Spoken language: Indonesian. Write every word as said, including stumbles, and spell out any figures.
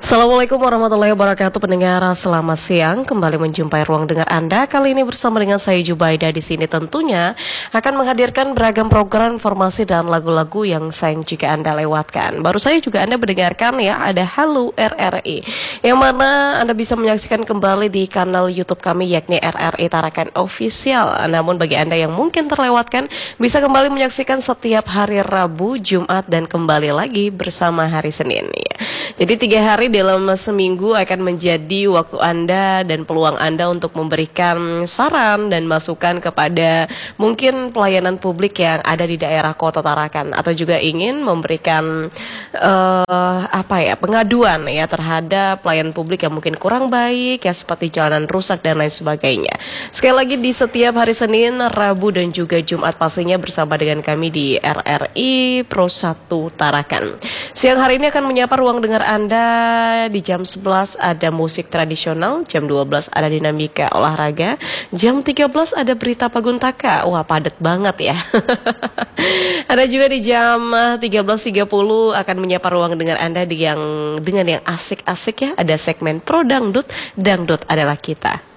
Assalamualaikum warahmatullahi wabarakatuh, pendengar. Selamat siang, kembali menjumpai ruang dengar Anda. Kali ini bersama dengan saya Jubaida di sini tentunya akan menghadirkan beragam program informasi dan lagu-lagu yang sayang jika Anda lewatkan. Baru saya juga Anda mendengarkan ya, ada Halo R R I, yang mana Anda bisa menyaksikan kembali di kanal YouTube kami yakni R R I Tarakan Official. Namun bagi Anda yang mungkin terlewatkan, bisa kembali menyaksikan setiap hari Rabu, Jumat, dan kembali lagi bersama hari Senin ya. Jadi tiga hari dalam seminggu akan menjadi waktu Anda dan peluang Anda untuk memberikan saran dan masukan kepada mungkin pelayanan publik yang ada di daerah Kota Tarakan, atau juga ingin memberikan uh, apa ya pengaduan ya terhadap pelayanan publik yang mungkin kurang baik ya, seperti jalanan rusak dan lain sebagainya. Sekali lagi di setiap hari Senin, Rabu, dan juga Jumat pastinya bersama dengan kami di R R I Pro satu Tarakan. Siang hari ini akan menyapa ruang dengar Anda. Di jam sebelas ada musik tradisional, jam dua belas ada dinamika olahraga, jam tiga belas ada berita Paguntaka. Wah, padat banget ya. Ada juga di jam tiga belas tiga puluh akan menyapa ruang dengar Anda di yang dengan yang asik-asik ya. Ada segmen Pro Dangdut, Dangdut adalah kita.